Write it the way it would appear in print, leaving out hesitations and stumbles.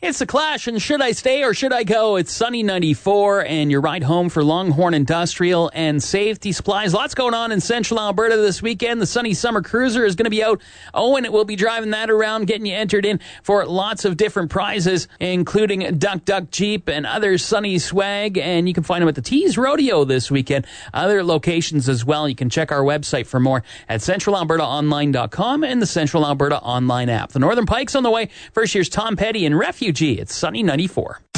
It's The Clash, and should I stay or should I go? It's Sunny 94, and your ride home for Longhorn Industrial and Safety Supplies. Lots going on in central Alberta this weekend. The Sunny Summer Cruiser is going to be out. Owen will be driving that around, getting you entered in for lots of different prizes, including Duck Duck Jeep and other Sunny swag. And you can find them at the Tees Rodeo this weekend. Other locations as well. You can check our website for more at centralalbertaonline.com and the Central Alberta Online app. The Northern Pike's on the way. First, here's Tom Petty and Refugee. It's Sunny 94.